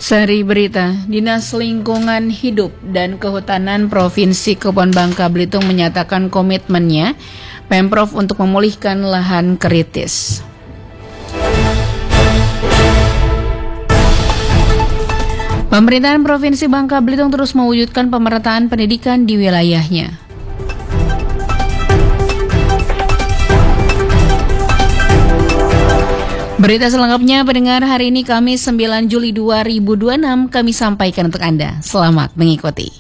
Seri berita, Dinas Lingkungan Hidup dan Kehutanan Provinsi Kepulauan Bangka Belitung menyatakan komitmennya Pemprov untuk memulihkan lahan kritis. Pemerintahan Provinsi Bangka Belitung terus mewujudkan pemerataan pendidikan di wilayahnya. Berita selengkapnya pendengar hari ini Kamis 9 Juli 2026 kami sampaikan untuk Anda. Selamat mengikuti.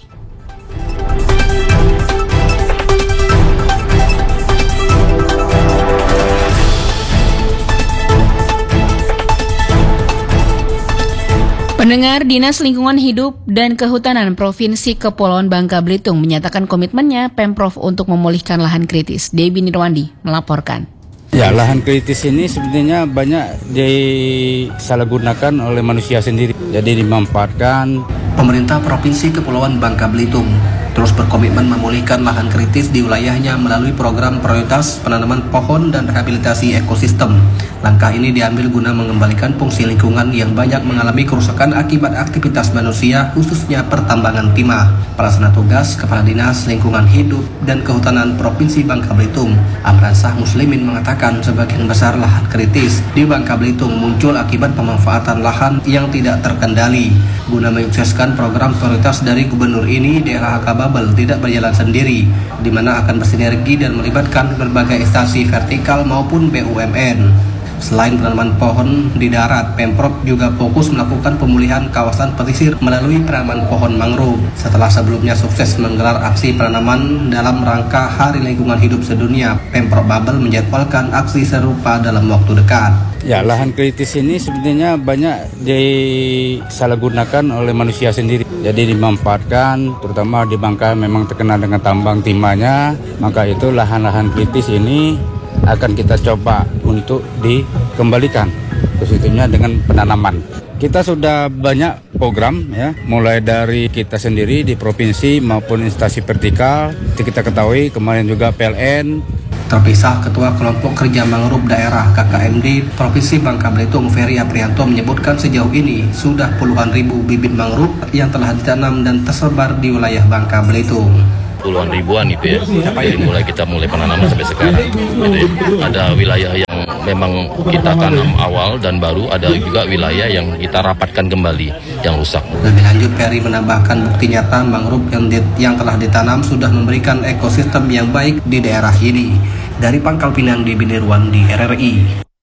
Pendengar, Dinas Lingkungan Hidup dan Kehutanan Provinsi Kepulauan Bangka Belitung menyatakan komitmennya Pemprov untuk memulihkan lahan kritis. Debbie Nirwandi melaporkan. Ya, lahan kritis ini sebenarnya banyak disalahgunakan oleh manusia sendiri. Jadi dimanfaatkan. Pemerintah Provinsi Kepulauan Bangka Belitung terus berkomitmen memulihkan lahan kritis di wilayahnya melalui program prioritas penanaman pohon dan rehabilitasi ekosistem. Langkah ini diambil guna mengembalikan fungsi lingkungan yang banyak mengalami kerusakan akibat aktivitas manusia, khususnya pertambangan timah. Pelaksana tugas Kepala Dinas Lingkungan Hidup dan Kehutanan Provinsi Bangka Belitung, Amran Shah Muslimin mengatakan sebagian besar lahan kritis di Bangka Belitung muncul akibat pemanfaatan lahan yang tidak terkendali. Guna menyukseskan program prioritas dari Gubernur ini, daerah Babel tidak berjalan sendiri, di mana akan bersinergi dan melibatkan berbagai instansi vertikal maupun BUMN. Selain penanaman pohon di darat, Pemprov juga fokus melakukan pemulihan kawasan pesisir melalui penanaman pohon mangrove. Setelah sebelumnya sukses menggelar aksi penanaman dalam rangka Hari Lingkungan Hidup Sedunia, Pemprov Babel menjadwalkan aksi serupa dalam waktu dekat. Ya, lahan kritis ini sebenarnya banyak disalahgunakan oleh manusia sendiri. Jadi dimanfaatkan, terutama di Bangka memang terkenal dengan tambang timahnya, maka itu lahan-lahan kritis ini akan kita coba untuk dikembalikan, khususnya dengan penanaman. Kita sudah banyak program ya, mulai dari kita sendiri di provinsi maupun instansi vertikal. Kita ketahui kemarin juga PLN. Terpisah Ketua Kelompok Kerja Mangrove Daerah KKMD Provinsi Bangka Belitung Ferry Aprianto menyebutkan sejauh ini sudah puluhan ribu bibit mangrove yang telah ditanam dan tersebar di wilayah Bangka Belitung. Puluhan ribuan itu ya, dari kita mulai penanaman sampai sekarang gitu ya. Ada wilayah yang memang kita tanam awal dan baru, ada juga wilayah yang kita rapatkan kembali yang rusak. Lebih lanjut, Ferry menambahkan bukti nyata mangrove yang telah ditanam sudah memberikan ekosistem yang baik di daerah ini. Dari Pangkal Pinang, Debbie Nirwandi, RRI.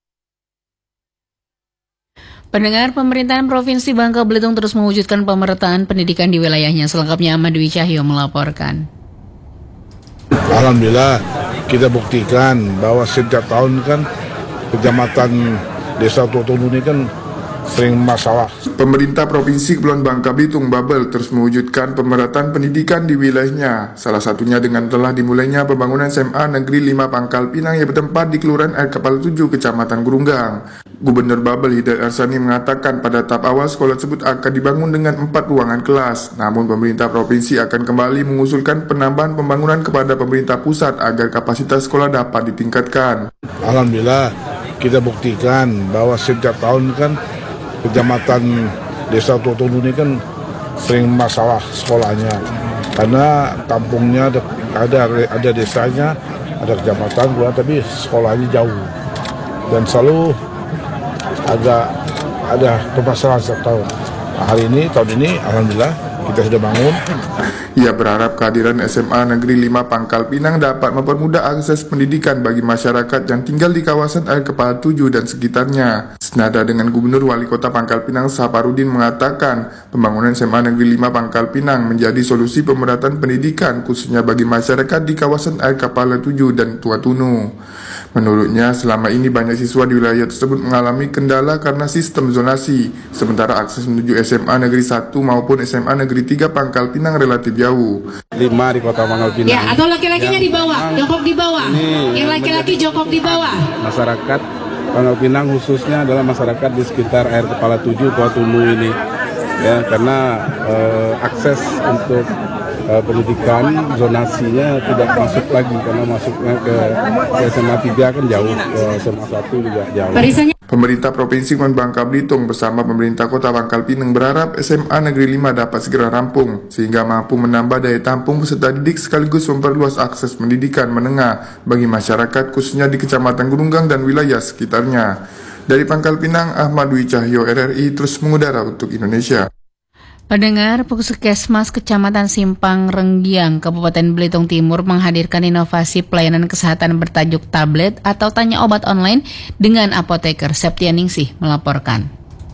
Pendengar, pemerintahan Provinsi Bangka Belitung terus mewujudkan pemerataan pendidikan di wilayahnya. Selengkapnya Ahmad Dwi Cahyo melaporkan. Alhamdulillah kita buktikan bahwa setiap tahun kan kecamatan Desa Totonu ini kan sering masalah. Pemerintah Provinsi Kepulauan Bangka Belitung Babel terus mewujudkan pemerataan pendidikan di wilayahnya. Salah satunya dengan telah dimulainya pembangunan SMA Negeri 5 Pangkal Pinang yang bertempat di Kelurahan Air Kepala 7, Kecamatan Gurunggang. Gubernur Babel Hidayat Arsani mengatakan pada tahap awal sekolah tersebut akan dibangun dengan 4 ruangan kelas. Namun pemerintah provinsi akan kembali mengusulkan penambahan pembangunan kepada pemerintah pusat agar kapasitas sekolah dapat ditingkatkan. Alhamdulillah kita buktikan bahwa setiap tahun kan kecamatan Desa Totonu ini kan sering masalah sekolahnya karena kampungnya ada desanya, ada kecamatan gua, tapi sekolahnya jauh dan selalu ada permasalahan setiap tahun. Tahun ini alhamdulillah kita sudah bangun. Ia berharap kehadiran SMA Negeri 5 Pangkal Pinang dapat mempermudah akses pendidikan bagi masyarakat yang tinggal di kawasan Air Kepala 7 dan sekitarnya. Senada dengan Gubernur Wali Kota Pangkal Pinang Saparudin mengatakan pembangunan SMA Negeri 5 Pangkal Pinang menjadi solusi pemerataan pendidikan khususnya bagi masyarakat di kawasan Air Kepala 7 dan Tuatunu. Menurutnya selama ini banyak siswa di wilayah tersebut mengalami kendala karena sistem zonasi, sementara akses menuju SMA Negeri 1 maupun SMA Negeri 3 Pangkal Pinang relatif jauh. 5 di Kota Pangkal Pinang. Ya, atau laki-lakinya di bawah, jongkok di bawah. Yang laki-laki jongkok di bawah. Masyarakat Pangkal Pinang khususnya adalah masyarakat di sekitar Air Kepala 7 Tuatunu ini. Ya, karena akses untuk pendidikan zonasinya tidak masuk lagi karena masuknya ke SMA 3 kan jauh, ke SMA 1 juga jauh. Pemerintah Provinsi Bangka Belitung bersama pemerintah Kota Pangkal Pinang berharap SMA Negeri 5 dapat segera rampung sehingga mampu menambah daya tampung peserta didik sekaligus memperluas akses pendidikan menengah bagi masyarakat khususnya di Kecamatan Gununggang dan wilayah sekitarnya. Dari Pangkal Pinang, Ahmad Dwi Cahyo RRI terus mengudara untuk Indonesia. Pendengar, Puskesmas Kecamatan Simpang Renggiang, Kabupaten Belitung Timur menghadirkan inovasi pelayanan kesehatan bertajuk tablet atau tanya obat online dengan apoteker. Septianingsih melaporkan.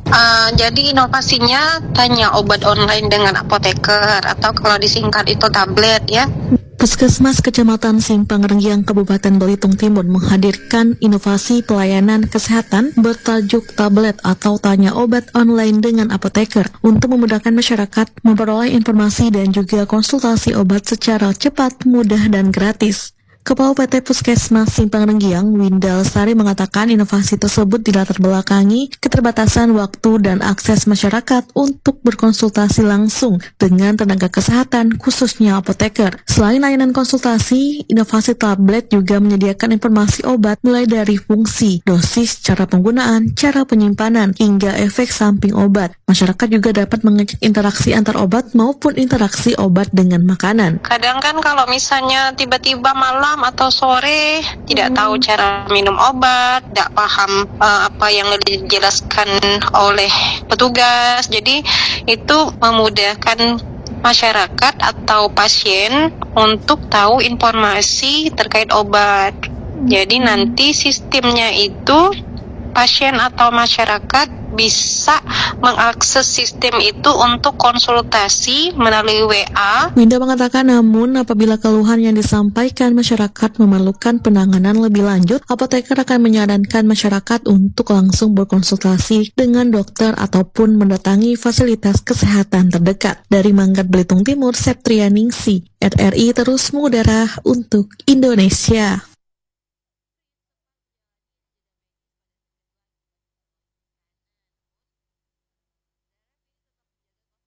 Jadi inovasinya tanya obat online dengan apoteker atau kalau disingkat itu tablet ya. Puskesmas Kecamatan Simpang Renggiang, Kabupaten Belitung Timur menghadirkan inovasi pelayanan kesehatan bertajuk tablet atau tanya obat online dengan apoteker untuk memudahkan masyarakat memperoleh informasi dan juga konsultasi obat secara cepat, mudah, dan gratis. Kepala PT Puskesmas Simpang Renggiang, Winda Lestari mengatakan inovasi tersebut dilatar belakangi keterbatasan waktu dan akses masyarakat untuk berkonsultasi langsung dengan tenaga kesehatan, khususnya apoteker. Selain layanan konsultasi, inovasi tablet juga menyediakan informasi obat mulai dari fungsi, dosis, cara penggunaan, cara penyimpanan, hingga efek samping obat. Masyarakat juga dapat mengecek interaksi antar obat maupun interaksi obat dengan makanan. Kadang kan kalau misalnya tiba-tiba malam atau sore tidak tahu cara minum obat, tidak paham apa yang dijelaskan oleh petugas. Jadi itu memudahkan masyarakat atau pasien untuk tahu informasi terkait obat. Jadi nanti sistemnya itu pasien atau masyarakat bisa mengakses sistem itu untuk konsultasi melalui WA. Winda mengatakan namun apabila keluhan yang disampaikan masyarakat memerlukan penanganan lebih lanjut, apoteker akan menyarankan masyarakat untuk langsung berkonsultasi dengan dokter ataupun mendatangi fasilitas kesehatan terdekat. Dari Manggat Belitung Timur, Septrianingsih, RRI terus mengudara untuk Indonesia.